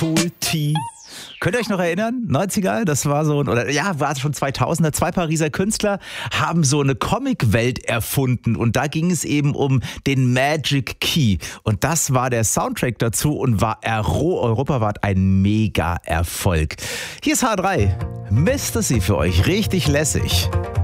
Cool T. Könnt ihr euch noch erinnern? 90er, das war so, war schon 2000er. Zwei Pariser Künstler haben so eine Comic-Welt erfunden und da ging es eben um den Magic Key. Und das war der Soundtrack dazu und war europaweit ein Mega-Erfolg. Hier ist H3. Mr. C für euch, richtig lässig.